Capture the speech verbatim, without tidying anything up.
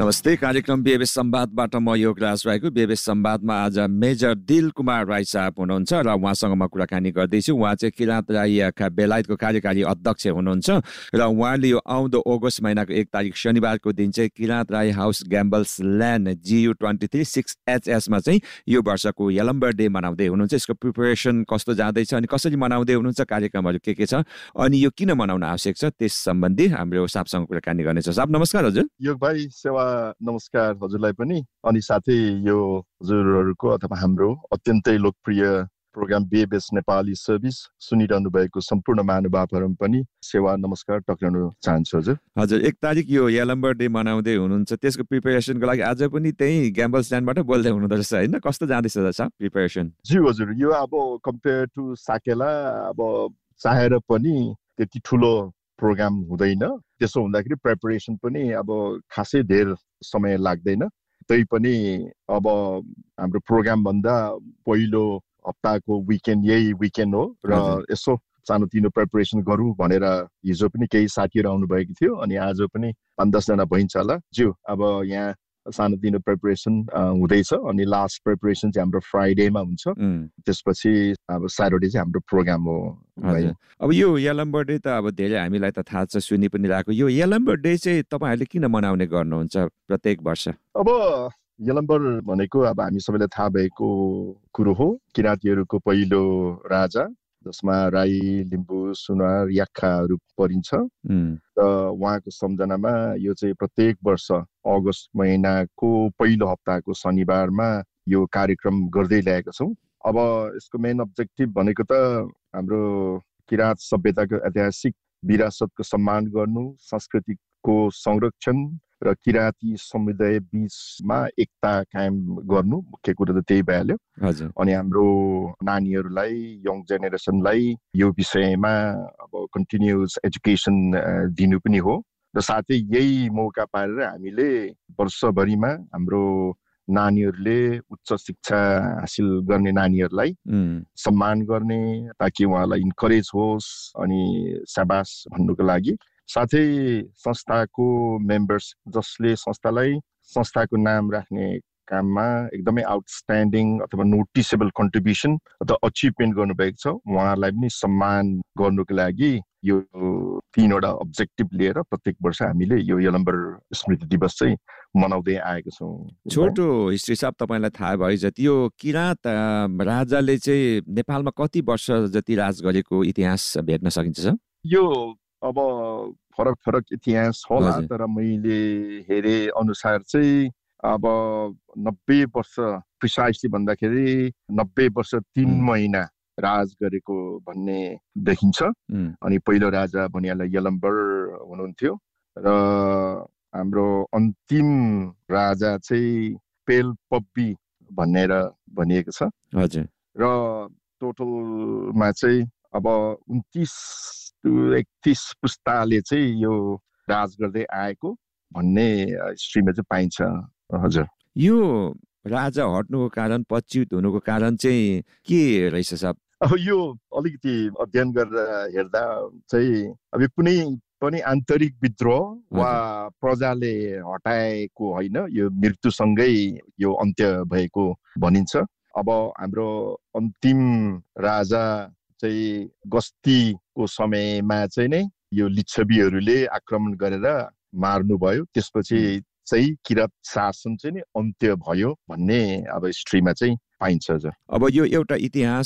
नमस्ते। कार्यक्रम बेबेस संवादबाट म योगराज राईको। बेबेस संवादमा आज मेजर दिल कुमार राई साहब हुनुहुन्छ र उहाँसँग म कुराकानी गर्दैछु। उहाँ चाहिँ किराँत राईका बेलायतको कार्यकारी अध्यक्ष हुनुहुन्छ र उहाँले यो आउँदो अगस्त महिनाको एक तारिक शनिबारको दिन चाहिँ Kirat Rai house ग्याम्बल्स land जियु twenty three six एचएसमा चाहिँ यो वर्षको यलम्बर डे मनाउँदै हुनुहुन्छ। यसको प्रिपरेसन कस्तो जाँदैछ अनि कसरी मनाउँदै हुनुहुन्छ, कार्यक्रमहरू के के छ अनि यो किन मनाउन आवश्यक छ, त्यस सम्बन्धी हाम्रो साहबसँग कुराकानी गर्नेछ। साहब नमस्कार। हजुर योग भाइ सेवा नमस्कार हजुरलाई पनि, अनि साथै यो हजुरहरूको अथवा हाम्रो अत्यन्तै लोकप्रिय प्रोग्राम बेबेस नेपाली सर्भिस सुनिरहनु भएको सम्पूर्ण महानुभावहरू पनि सेवा नमस्कार टक्राउन चाहन्छु। हजुर हजुर एक तारिक यो यलम्बर डे मनाउँदै हुनुहुन्छ, त्यसको प्रिपरेसनको लागि आज पनि त्यही ग्याम्बल्स ल्यान्डबाट बोल्दै हुनुहुँदो रहेछ होइन? कस्तो जाँदैछ साहब प्रिपरेसन? ज्यू हजुर, यो अब कम्पेयर टु साकेला अब चाहेर पनि त्यति ठुलो प्रोग्राम हुँदैन। त्यसो हुँदाखेरि प्रिपरेसन पनि अब खासै धेर समय लाग्दैन। तै पनि अब हाम्रो प्रोग्राम भन्दा पहिलो हप्ताको विकेन्ड यही विकेन्ड हो र यसो सानोतिनो प्रिपरेसन गरौँ भनेर हिजो पनि केही साथीहरू आउनुभएको थियो अनि आज पनि पाँच दसजना भइन्छ होला। ज्यू अब यहाँ सानोतिनो प्रिपरेसन हुँदैछ अनि लास्ट प्रिपरेसन चाहिँ हाम्रो फ्राइडेमा हुन्छ। त्यसपछि अब स्याटरडे चाहिँ हाम्रो प्रोग्राम हो। अब यो यलम्बर डे त अब धेरै हामीलाई त थाहा छ, सुनि पनि रहेको। यो यलम्बर डे चाहिँ तपाईँहरूले किन मनाउने गर्नुहुन्छ प्रत्येक वर्ष? अब यलम्बर भनेको अब हामी सबैलाई थाहा भएको कुरो हो। किराँतीहरूको पहिलो राजा जसमा राई, लिम्बू, सुनार, याक्खाहरू परिन्छ र उहाँको सम्झनामा यो चाहिँ प्रत्येक वर्ष अगस्त महिनाको पहिलो हप्ताको शनिबारमा यो कार्यक्रम गर्दै ल्याएका छौँ। अब यसको मेन अब्जेक्टिभ भनेको त हाम्रो किराँत सभ्यताको ऐतिहासिक विरासतको सम्मान गर्नु, संस्कृतिको संरक्षण र किराँती समुदाय बीचमा एकता कायम गर्नु, मुख्य कुरो त त्यही भइहाल्यो। अनि हाम्रो नानीहरूलाई, यङ जेनेरेसनलाई यो विषयमा अब कन्टिन्युस एजुकेसन दिनु पनि हो र साथै यही मौका पारेर हामीले वर्षभरिमा हाम्रो नानीहरूले उच्च शिक्षा हासिल गर्ने नानीहरूलाई सम्मान गर्ने, ताकि उहाँलाई इन्करेज होस् अनि शाबास भन्नुको लागि। साथै संस्थाको मेम्बर्स जसले संस्थालाई संस्थाको नाम राख्ने काममा एकदमै आउटस्ट्यान्डिङ अथवा नोटिसेबल कन्ट्रिब्युसन अथवा अचिभमेन्ट गर्नुभएको छ, उहाँलाई पनि सम्मान गर्नुको लागि यो तीनवटा अब्जेक्टिभ लिएर प्रत्येक वर्ष हामीले यो यलम्बर स्मृति दिवस चाहिँ मनाउँदै आएको छौँ। छोटो हिस्ट्री साहब तपाईँलाई थाहा भयो जति यो किराँत राजाले चाहिँ नेपालमा कति वर्ष जति राज गरेको इतिहास भेट्न सकिन्छ? यो अब फरक फरक इतिहास होला, तर मैले हेरे अनुसार चाहिँ अब नब्बे वर्ष प्रिसाइसली भन्दाखेरि नब्बे वर्ष तीन महिना राज गरेको भन्ने देखिन्छ। अनि पहिलो राजा भनिहाल्दा यलम्बर हुनुहुन्थ्यो र हाम्रो अन्तिम राजा चाहिँ पेलपब्बी भनेर भनिएको छ। हजुर र टोटलमा चाहिँ अब उन्तिस एकतिस पुस्ताले चाहिँ यो राज गर्दै आएको भन्ने हिस्ट्रीमा चाहिँ पाइन्छ। हजुर यो राजा हट्नुको कारण, पच्युत हुनुको कारण चाहिँ के रहेछ साहब? अब यो अलिकति अध्ययन गरेर हेर्दा चाहिँ अब कुनै पनि आन्तरिक विद्रोह वा प्रजाले हटाएको होइन, यो मृत्युसँगै यो अन्त्य भएको भनिन्छ। अब हाम्रो अन्तिम राजा चाहिँ गस्तीको समयमा चाहिँ नै यो लिच्छवीहरूले आक्रमण गरेर मार्नुभयो, त्यसपछि चाहिँ किराँत शासन चाहिँ नि अन्त्य भयो भन्ने अब हिस्ट्रीमा चाहिँ पाइन्छ। अब यो एउटा इतिहास